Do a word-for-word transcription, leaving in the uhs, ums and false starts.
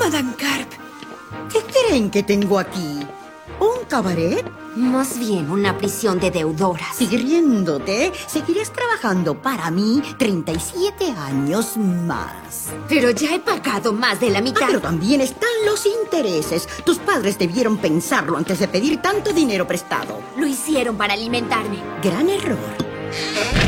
Madame Carp. ¿Qué creen que tengo aquí? ¿Un cabaret? Más bien una prisión de deudoras. Sigue riéndote. Seguirás trabajando para mí treinta y siete años más. Pero ya he pagado más de la Ah, mitad. pero también están los intereses. Tus padres debieron pensarlo antes de pedir tanto dinero prestado. Lo hicieron para alimentarme. Gran error.